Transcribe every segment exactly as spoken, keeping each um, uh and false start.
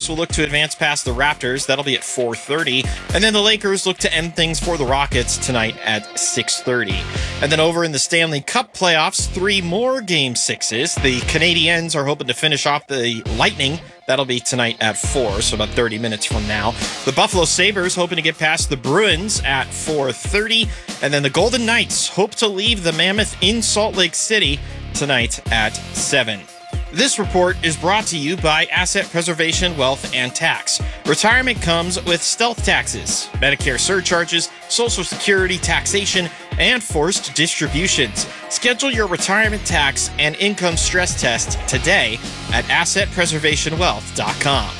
will look to advance past the Raptors. That'll be at four thirty. And then the Lakers look to end things for the Rockets tonight at six thirty. And then over in the Stanley Cup playoffs, three more game sixes. The Canadiens are hoping to finish off the Lightning. That'll be tonight at four, so about thirty minutes from now. The Buffalo Sabres hoping to get past the Bruins at four thirty. And then the Golden Knights hope to leave the Mammoth in Salt Lake City tonight at seven. This report is brought to you by Asset Preservation Wealth and Tax. Retirement comes with stealth taxes, Medicare surcharges, Social Security taxation, and forced distributions. Schedule your retirement tax and income stress test today at asset preservation wealth dot com.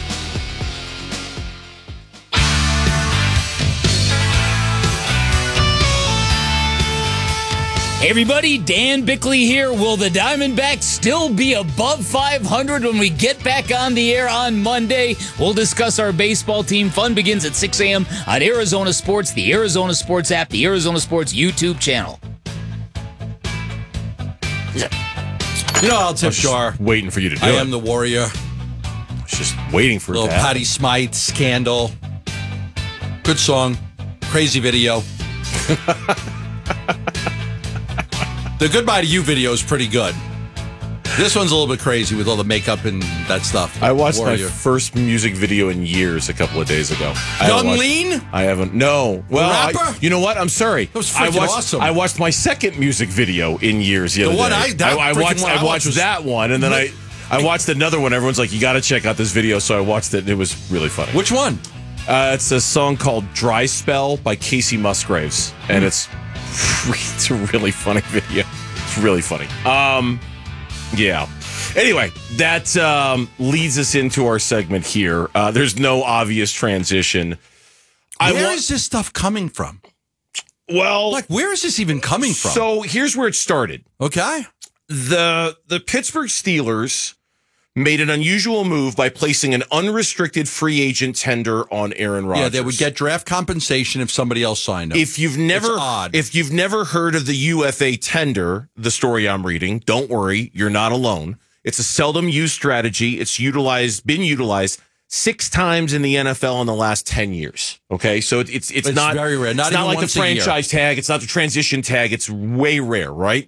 Hey everybody, Dan Bickley here. Will the Diamondbacks still be above five hundred when we get back on the air on Monday? We'll discuss our baseball team. Fun begins at six a.m. on Arizona Sports, the Arizona Sports app, the Arizona Sports YouTube channel. Yeah. You know, I'll tip jar. Waiting for you to do I it. am the warrior. I was just waiting for Little it to happen. Patty Smythe scandal. Good song. Crazy video. The Goodbye to You video is pretty good. This one's a little bit crazy with all the makeup and that stuff. I watched Warrior. my first music video in years a couple of days ago. I Young haven't watched- Lean? I haven't. No. Well, I- rapper? you know what? I'm sorry. That was I freaking watched, awesome. I watched my second music video in years the, The other one day. I- that I, I freaking watched. one I I watched watched was- that one, and then I, I watched another one. Everyone's like, "You got to check out this video." So I watched it, and it was really funny. Which one? Uh, it's a song called "Dry Spell" by Casey Musgraves, and it's it's a really funny video. It's really funny. Um, yeah. Anyway, that um, leads us into our segment here. Uh, there's no obvious transition. I Where wa- is this stuff coming from? well, Like, where is this even coming from? so here's where it started. Okay. The the Pittsburgh Steelers made an unusual move by placing an unrestricted free agent tender on Aaron Rodgers. Yeah, they would get draft compensation if somebody else signed up. If you've never, It's odd. if you've never heard of the U F A tender, the story I'm reading, don't worry, you're not alone. It's a seldom used strategy. It's utilized, been utilized six times in the N F L in the last ten years. Okay, so it, it's it's, It's not very rare. Not it's not even like once the a year. franchise tag. It's not the transition tag. It's way rare, right?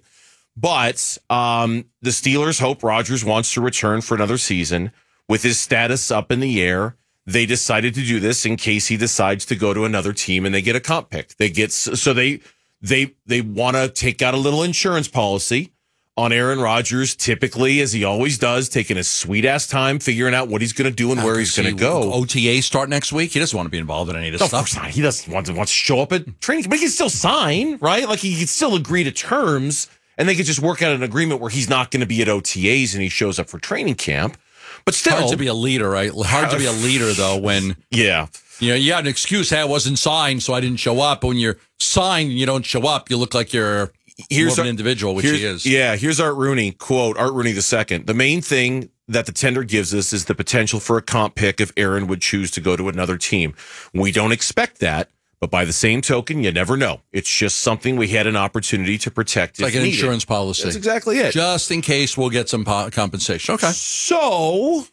But um, the Steelers hope Rodgers wants to return for another season. With his status up in the air, they decided to do this in case he decides to go to another team and they get a comp pick. They get so they they they want to take out a little insurance policy on Aaron Rodgers, typically, as he always does, taking his sweet ass time figuring out what he's going to do and where he's going to go. O T A start next week. He doesn't want to be involved in any of this No, of stuff. course not. He doesn't want to, want to show up at training, but he can still sign, right? Like he can still agree to terms, and they could just work out an agreement where he's not going to be at O T As and he shows up for training camp. But still, Hard to be a leader, right? Hard to be a leader, though, when yeah. you know you got an excuse. Hey, I wasn't signed, so I didn't show up. But when you're signed and you don't show up, you look like you're Here's more of an our- individual, which here's- he is. Yeah, here's Art Rooney, quote, Art Rooney the second. The main thing that the tender gives us is the potential for a comp pick if Aaron would choose to go to another team. We don't expect that, but by the same token, you never know. It's just something we had an opportunity to protect. It's like if an needed. insurance policy. That's exactly it. Just in case we'll get some po- compensation. Okay. So,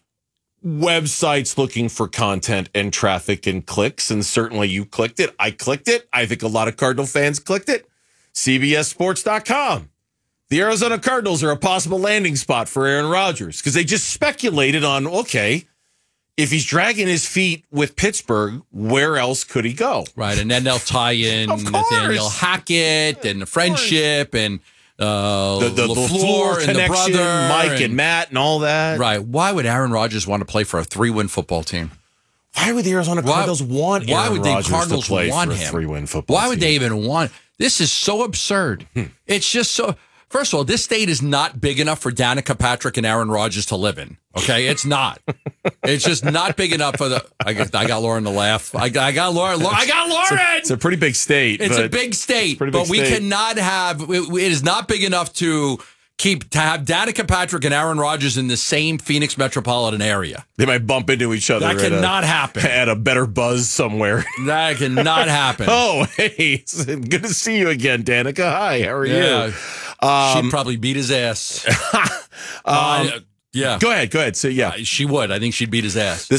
websites looking for content and traffic and clicks, and certainly you clicked it. I clicked it. I think a lot of Cardinal fans clicked it. C B S Sports dot com. The Arizona Cardinals are a possible landing spot for Aaron Rodgers because they just speculated on, okay, if he's dragging his feet with Pittsburgh, where else could he go? Right, and then they'll tie in Of course. Nathaniel Hackett and the friendship and uh, The, the, the LaFleur floor and the connection, brother. Mike and, Matt and all that. Right. Why would Aaron Rodgers want to play for a three-win football team? Why would the Arizona Why- Cardinals want Aaron why would the Rodgers Cardinals to play want for a him? three-win football Why would team? they even want? This is so absurd. Hmm. It's just so. First of all, this state is not big enough for Danica Patrick and Aaron Rodgers to live in. Okay, it's not. It's just not big enough for the. I got, I got Lauren to laugh. I got, I got Lauren. I got Lauren. It's a pretty big state. It's a but big state, pretty big but we state. cannot have. It, it is not big enough to keep to have Danica Patrick and Aaron Rodgers in the same Phoenix metropolitan area. They might bump into each other. That at cannot a, happen. At a better buzz somewhere. That cannot happen. Oh, hey, it's good to see you again, Danica. Hi, how are Yeah. you? Um, She'd probably beat his ass. um, Uh, yeah. Go ahead, go ahead. So, yeah. She would. I think she'd beat his ass.